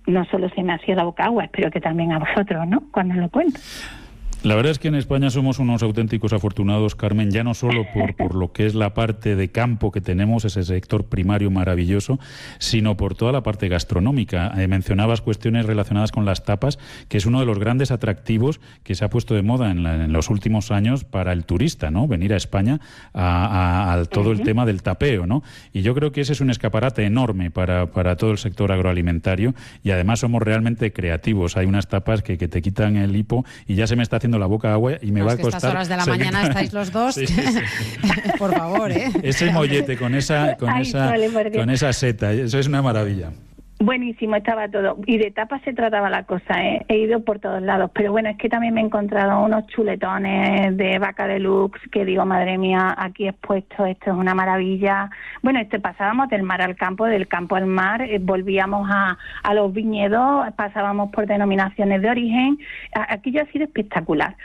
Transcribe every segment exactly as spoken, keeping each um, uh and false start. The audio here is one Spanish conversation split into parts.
no solo se me ha sido la boca agua, espero que también a vosotros, ¿no?, cuando lo cuento. La verdad es que en España somos unos auténticos afortunados, Carmen, ya no solo por, por lo que es la parte de campo que tenemos, ese sector primario maravilloso, sino por toda la parte gastronómica. Eh, mencionabas cuestiones relacionadas con las tapas, que es uno de los grandes atractivos que se ha puesto de moda en, la, en los últimos años para el turista, ¿no? Venir a España a, a, a todo el tema del tapeo, ¿no? Y yo creo que ese es un escaparate enorme para, para todo el sector agroalimentario, y además somos realmente creativos. Hay unas tapas que, que te quitan el hipo y ya se me está haciendo la boca agua y me no, va es que a costar... estas horas de la mañana seguir... estáis los dos. Sí, sí, sí. Por favor, ¿eh? Ese mollete con esa, con, Ay, esa, vale, porque... con esa seta, eso es una maravilla. Buenísimo, estaba todo. Y de tapas se trataba la cosa, ¿eh? He ido por todos lados. Pero bueno, es que también me he encontrado unos chuletones de vaca deluxe que digo, madre mía, aquí expuesto, esto es una maravilla. Bueno, este pasábamos del mar al campo, del campo al mar, eh, volvíamos a, a los viñedos, pasábamos por denominaciones de origen. Aquello ha sido espectacular.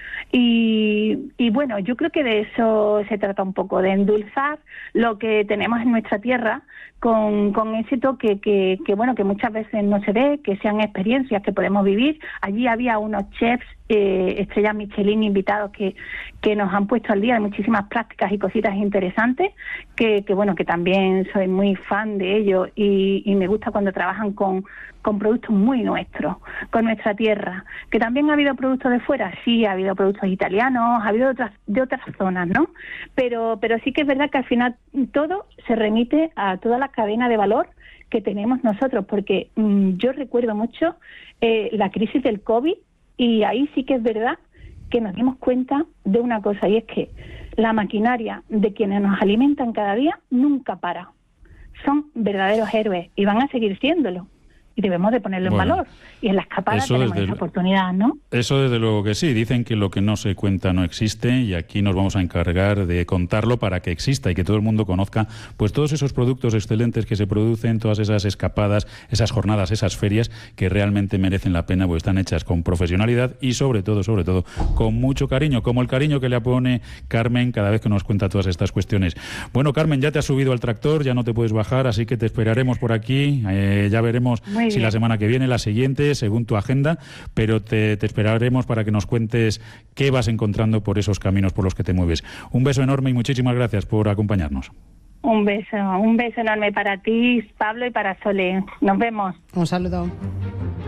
Y, y bueno, yo creo que de eso se trata un poco, de endulzar lo que tenemos en nuestra tierra con, con ese toque que, que, bueno, que muchas veces no se ve, que sean experiencias que podemos vivir. Allí había unos chefs, eh, estrellas Michelin invitados que, que nos han puesto al día de muchísimas prácticas y cositas interesantes, que, que bueno, que también soy muy fan de ellos y, y me gusta cuando trabajan con, con productos muy nuestros, con nuestra tierra. Que también ha habido productos de fuera, sí, ha habido productos italianos, ha habido de otras, de otras zonas, ¿no? Pero, pero sí que es verdad que al final todo se remite a toda la cadena de valor que tenemos nosotros, porque mmm, yo recuerdo mucho eh, la crisis del COVID, y ahí sí que es verdad que nos dimos cuenta de una cosa, y es que la maquinaria de quienes nos alimentan cada día nunca para. Son verdaderos héroes y van a seguir siéndolo. Y debemos de ponerlo bueno, en valor. Y en la escapada tenemos esa oportunidad, ¿no? Eso desde luego que sí. Dicen que lo que no se cuenta no existe, y aquí nos vamos a encargar de contarlo para que exista y que todo el mundo conozca pues todos esos productos excelentes que se producen, todas esas escapadas, esas jornadas, esas ferias que realmente merecen la pena, porque están hechas con profesionalidad y sobre todo, sobre todo, con mucho cariño, como el cariño que le pone Carmen cada vez que nos cuenta todas estas cuestiones. Bueno, Carmen, ya te has subido al tractor, ya no te puedes bajar, así que te esperaremos por aquí. Eh, ya veremos Muy si bien. La semana que viene, la siguiente, según tu agenda, pero te, te esperaremos para que nos cuentes qué vas encontrando por esos caminos por los que te mueves. Un beso enorme y muchísimas gracias por acompañarnos. Un beso, un beso enorme para ti, Pablo, y para Sole. Nos vemos. Un saludo.